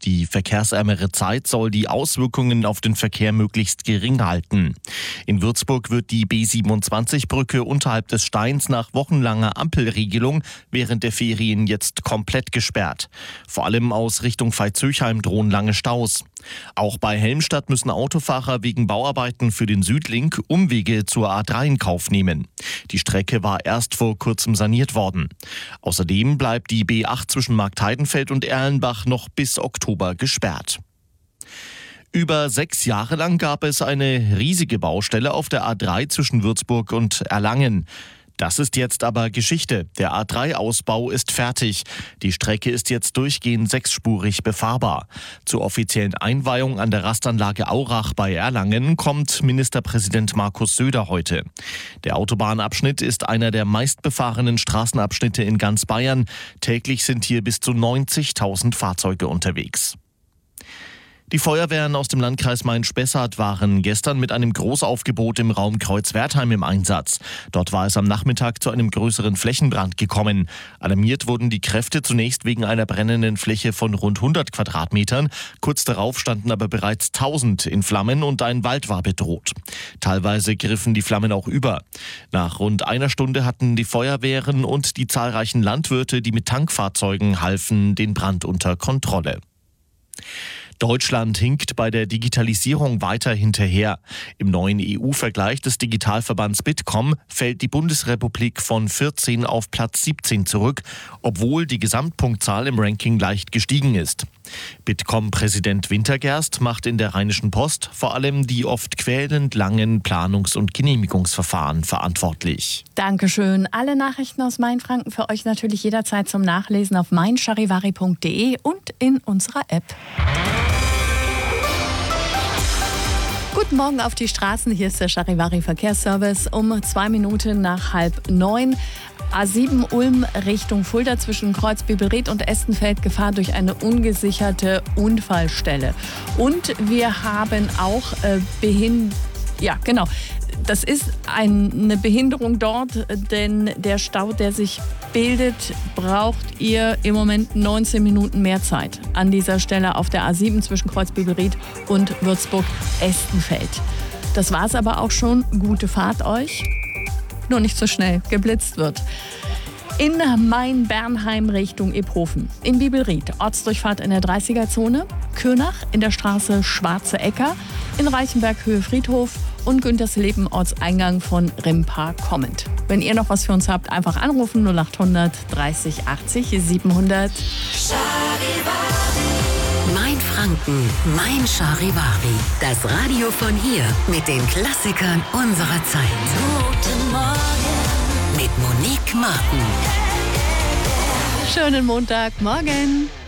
Die verkehrsärmere Zeit soll die Auswirkungen auf den Verkehr möglichst gering halten. In Würzburg wird die B27-Brücke unterhalb des Steins nach wochenlanger Ampelregelung während der Ferien jetzt komplett gesperrt. Vor allem aus Richtung Veitshöchheim drohen lange Staus. Auch bei Helmstadt müssen Autofahrer wegen Bauarbeiten für den Südlink Umwege zur A3 in Kauf nehmen. Die Strecke war erst vor kurzem saniert worden. Außerdem bleibt die B8 zwischen Marktheidenfeld und Erlenbach noch bis Oktober gesperrt. Über 6 Jahre lang gab es eine riesige Baustelle auf der A3 zwischen Würzburg und Erlangen. Das ist jetzt aber Geschichte. Der A3-Ausbau ist fertig. Die Strecke ist jetzt durchgehend 6-spurig befahrbar. Zur offiziellen Einweihung an der Rastanlage Aurach bei Erlangen kommt Ministerpräsident Markus Söder heute. Der Autobahnabschnitt ist einer der meistbefahrenen Straßenabschnitte in ganz Bayern. Täglich sind hier bis zu 90.000 Fahrzeuge unterwegs. Die Feuerwehren aus dem Landkreis Main-Spessart waren gestern mit einem Großaufgebot im Raum Kreuzwertheim im Einsatz. Dort war es am Nachmittag zu einem größeren Flächenbrand gekommen. Alarmiert wurden die Kräfte zunächst wegen einer brennenden Fläche von rund 100 Quadratmetern. Kurz darauf standen aber bereits 1000 in Flammen und ein Wald war bedroht. Teilweise griffen die Flammen auch über. Nach rund einer Stunde hatten die Feuerwehren und die zahlreichen Landwirte, die mit Tankfahrzeugen halfen, den Brand unter Kontrolle. Deutschland hinkt bei der Digitalisierung weiter hinterher. Im neuen EU-Vergleich des Digitalverbands Bitkom fällt die Bundesrepublik von 14 auf Platz 17 zurück, obwohl die Gesamtpunktzahl im Ranking leicht gestiegen ist. Bitkom-Präsident Wintergerst macht in der Rheinischen Post vor allem die oft quälend langen Planungs- und Genehmigungsverfahren verantwortlich. Dankeschön. Alle Nachrichten aus Mainfranken für euch natürlich jederzeit zum Nachlesen auf meincharivari.de und in unserer App. Guten Morgen auf die Straßen. Hier ist der Charivari Verkehrsservice um 2 Minuten nach 8:30. A7 Ulm Richtung Fulda zwischen Kreuzbibelried und Estenfeld Gefahr durch eine ungesicherte Unfallstelle. Und wir haben auch das ist eine Behinderung dort, denn der Stau, der sich bildet, braucht ihr im Moment 19 Minuten mehr Zeit. An dieser Stelle auf der A7 zwischen Kreuzbibelried und Würzburg-Estenfeld. Das war's aber auch schon. Gute Fahrt euch. Nur nicht so schnell geblitzt wird. In Main-Bernheim Richtung Iphofen. In Bibelried Ortsdurchfahrt in der 30er-Zone. Könach in der Straße Schwarze Äcker. In Reichenberg Höhe Friedhof. Und Güntersleben Ortseingang von Rimpa kommend. Wenn ihr noch was für uns habt, einfach anrufen 0800 30 80 700. Mainfranken, Mein Charivari. Das Radio von hier mit den Klassikern unserer Zeit. Guten Morgen mit Monique Martin. Schönen Montagmorgen.